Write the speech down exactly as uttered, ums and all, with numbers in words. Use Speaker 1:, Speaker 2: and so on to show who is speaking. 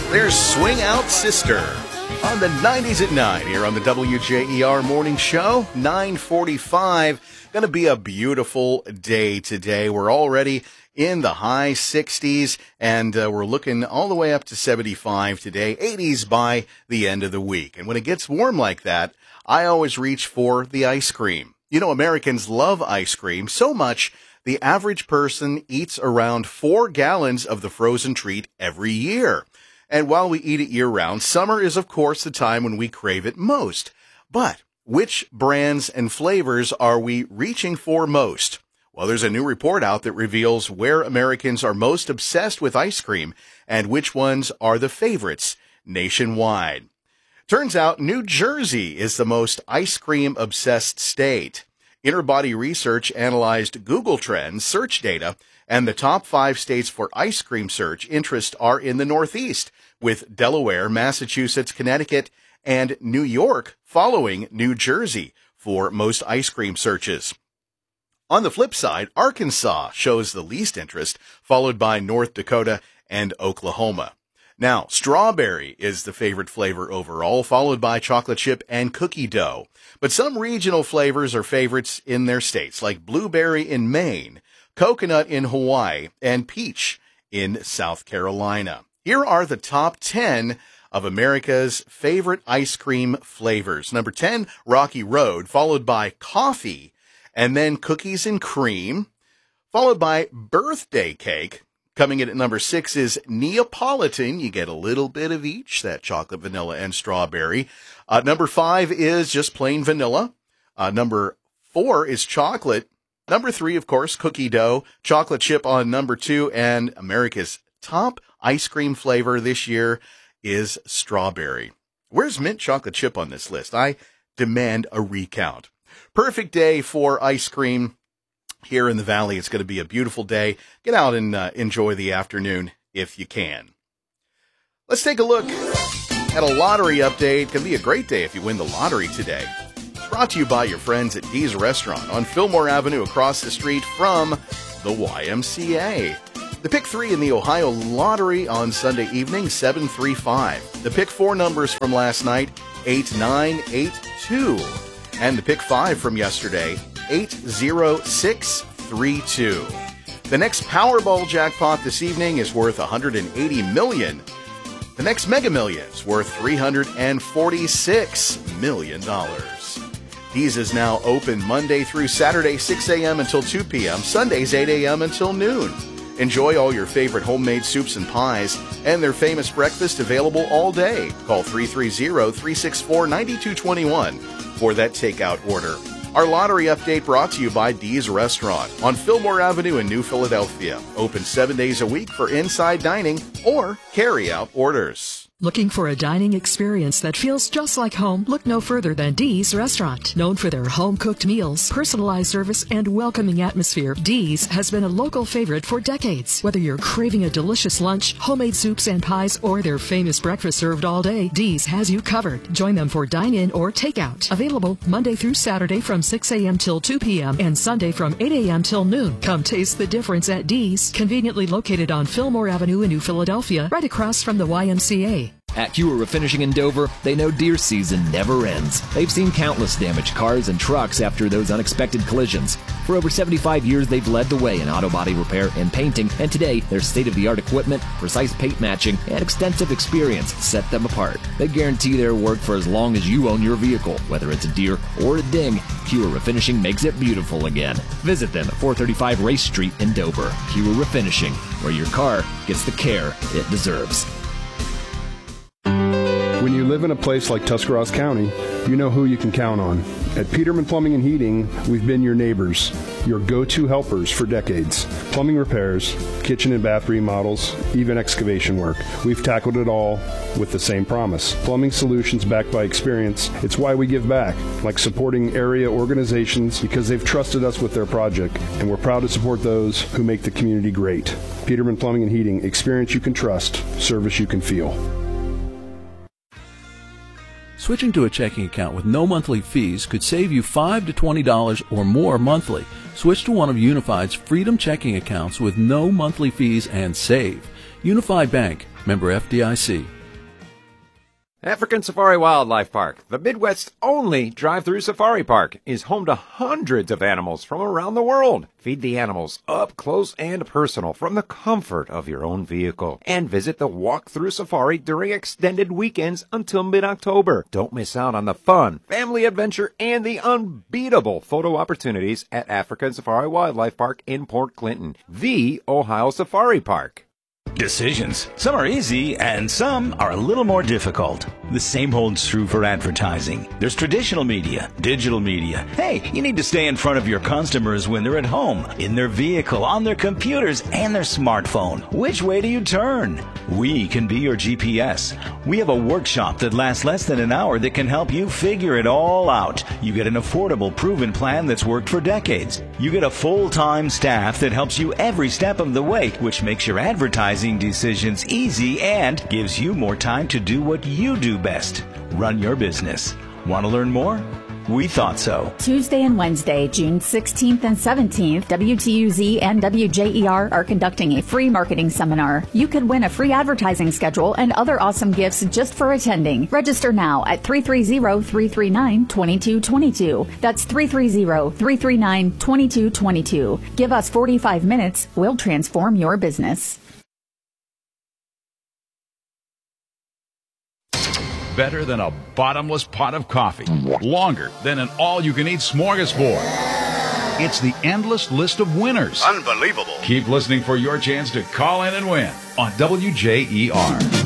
Speaker 1: There's Swing Out Sister on the nineties at nine here on the W J E R Morning Show, nine forty-five. Going to be a beautiful day today. We're already in the high sixties, and uh, we're looking all the way up to seventy-five today, eighties by the end of the week. And when it gets warm like that, I always reach for the ice cream. You know, Americans love ice cream so much, the average person eats around four gallons of the frozen treat every year. And while we eat it year-round, summer is, of course, the time when we crave it most. But which brands and flavors are we reaching for most? Well, there's a new report out that reveals where Americans are most obsessed with ice cream and which ones are the favorites nationwide. Turns out New Jersey is the most ice cream-obsessed state. Interbody Research analyzed Google Trends search data, and the top five states for ice cream search interest are in the Northeast, with Delaware, Massachusetts, Connecticut, and New York following New Jersey for most ice cream searches. On the flip side, Arkansas shows the least interest, followed by North Dakota and Oklahoma. Now, strawberry is the favorite flavor overall, followed by chocolate chip and cookie dough. But some regional flavors are favorites in their states, like blueberry in Maine, coconut in Hawaii, and peach in South Carolina. Here are the top ten of America's favorite ice cream flavors. Number ten, Rocky Road, followed by coffee, and then cookies and cream, followed by birthday cake. Coming in at number six is Neapolitan. You get a little bit of each, that chocolate, vanilla, and strawberry. Uh, number five is just plain vanilla. Uh, number four is chocolate. Number three, of course, cookie dough, chocolate chip on number two, and America's top ice cream flavor this year is strawberry. Where's mint chocolate chip on this list? I demand a recount. Perfect day for ice cream. Here in the Valley, it's going to be a beautiful day. Get out and uh, enjoy the afternoon if you can. Let's take a look at a lottery update. It's going to be a great day if you win the lottery today. It's brought to you by your friends at Dee's Restaurant on Fillmore Avenue across the street from the Y M C A. The pick three in the Ohio Lottery on Sunday evening, seven three five. The pick four numbers from last night, eight nine eight two. And the pick five from yesterday, eight zero six three two. The next Powerball jackpot this evening is worth one hundred eighty million dollars. The next Mega Millions worth three hundred forty-six million dollars. Dee's is now open Monday through Saturday, six a.m. until two p.m., Sundays, eight a.m. until noon. Enjoy all your favorite homemade soups and pies and their famous breakfast available all day. Call three three zero, three six four, nine two two one for that takeout order. Our lottery update brought to you by Dee's Restaurant on Fillmore Avenue in New Philadelphia. Open seven days a week for inside dining or carry-out orders.
Speaker 2: Looking for a dining experience that feels just like home? Look no further than Dee's Restaurant. Known for their home-cooked meals, personalized service, and welcoming atmosphere, Dee's has been a local favorite for decades. Whether you're craving a delicious lunch, homemade soups and pies, or their famous breakfast served all day, Dee's has you covered. Join them for dine-in or takeout. Available Monday through Saturday from six a.m. till two p.m. and Sunday from eight a.m. till noon. Come taste the difference at Dee's, conveniently located on Fillmore Avenue in New Philadelphia, right across from the Y M C A.
Speaker 3: At Cura Refinishing in Dover, they know deer season never ends. They've seen countless damaged cars and trucks after those unexpected collisions. For over seventy-five years, they've led the way in auto body repair and painting, and today, their state-of-the-art equipment, precise paint matching, and extensive experience set them apart. They guarantee their work for as long as you own your vehicle. Whether it's a deer or a ding, Cura Refinishing makes it beautiful again. Visit them at four thirty-five Race Street in Dover. Cura Refinishing, where your car gets the care it deserves.
Speaker 4: When you live in a place like Tuscarawas County, you know who you can count on. At Peterman Plumbing and Heating, we've been your neighbors, your go-to helpers for decades. Plumbing repairs, kitchen and bath remodels, even excavation work. We've tackled it all with the same promise. Plumbing solutions backed by experience. It's why we give back, like supporting area organizations because they've trusted us with their project, and we're proud to support those who make the community great. Peterman Plumbing and Heating, experience you can trust, service you can feel.
Speaker 5: Switching to a checking account with no monthly fees could save you five to twenty dollars or more monthly. Switch to one of Unified's Freedom checking accounts with no monthly fees and save. Unified Bank, member F D I C,
Speaker 6: African Safari Wildlife Park, the Midwest's only drive-through safari park, is home to hundreds of animals from around the world. Feed the animals up close and personal from the comfort of your own vehicle. And visit the walk-through safari during extended weekends until mid-October. Don't miss out on the fun, family adventure, and the unbeatable photo opportunities at African Safari Wildlife Park in Port Clinton, the Ohio Safari Park.
Speaker 7: Decisions. Some are easy and some are a little more difficult. The same holds true for advertising. There's traditional media, digital media. Hey, you need to stay in front of your customers when they're at home, in their vehicle, on their computers, and their smartphone. Which way do you turn? We can be your G P S. We have a workshop that lasts less than an hour that can help you figure it all out. You get an affordable, proven plan that's worked for decades. You get a full-time staff that helps you every step of the way, which makes your advertising decisions easy and gives you more time to do what you do best. Run your business. Want to learn more? We thought so.
Speaker 8: Tuesday and Wednesday, June sixteenth and seventeenth, W T U Z and W J E R are conducting a free marketing seminar. You could win a free advertising schedule and other awesome gifts just for attending. Register now at three three zero, three three nine, two two two two. That's three three zero, three three nine, two two two two. Give us forty-five minutes. We'll transform your business.
Speaker 9: Better than a bottomless pot of coffee. Longer than an all-you-can-eat smorgasbord. It's the endless list of winners.
Speaker 1: Unbelievable.
Speaker 9: Keep listening for your chance to call in and win on W J E R.